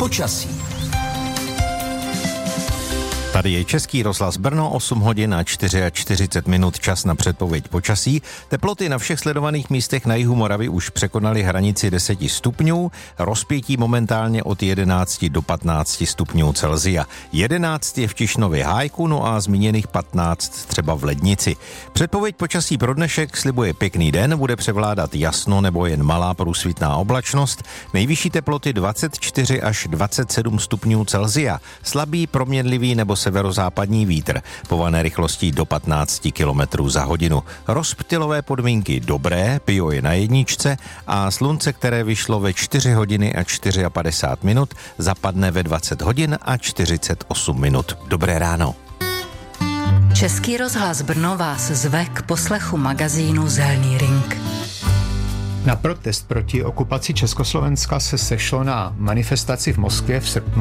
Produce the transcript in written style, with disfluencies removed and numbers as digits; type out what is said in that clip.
počasí. Tady je Český rozhlas Brno, 8 hodin a 44 minut, čas na předpověď počasí. Teploty na všech sledovaných místech na jihu Moravy už překonaly hranici 10 stupňů, rozpětí momentálně od 11 do 15 stupňů Celsia. 11 je v Tišnově Hájku, no a zmíněných 15 třeba v Lednici. Předpověď počasí pro dnešek slibuje pěkný den, bude převládat jasno nebo jen malá průsvitná oblačnost, nejvyšší teploty 24 až 27 stupňů Celsia, slabý, proměnlivý nebo severozápadní vítr, pované rychlostí do 15 km za hodinu. Rozptylové podmínky dobré, Pio je na jedničce a slunce, které vyšlo ve 4 hodiny a 54 minut, zapadne ve 20 hodin a 48 minut. Dobré ráno. Český rozhlas Brno vás zve k poslechu magazínu Zelný ring. Na protest proti okupaci Československa se sešlo na manifestaci v Moskvě v srpnu